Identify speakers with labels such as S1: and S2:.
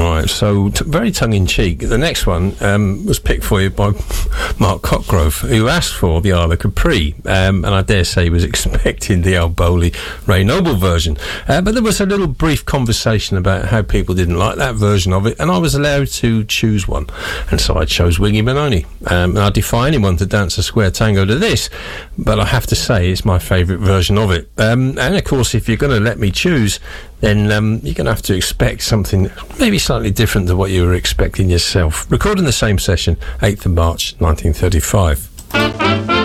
S1: Right, so very tongue-in-cheek. The next one was picked for you by Mark Cockgrove, who asked for the Isle of Capri, and I dare say he was expecting the Al Bowley Ray Noble version. But there was a little brief conversation about how people didn't like that version of it, and I was allowed to choose one. And so I chose Wiggy Benoni. And I defy anyone to dance a square tango to this, but I have to say it's my favourite version of it. And of course, if you're going to let me choose, then you're going to have to expect something maybe slightly different to what you were expecting yourself. Recording the same session, 8th of March 1935.